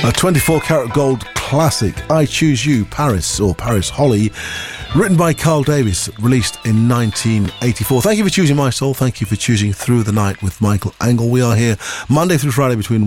A 24 karat gold classic, I Choose You, Paris, or Paris Holly, written by Carl Davis, released in 1984. Thank you for choosing My Soul. Thank you for choosing Through the Night with Michael Angle. We are here Monday through Friday between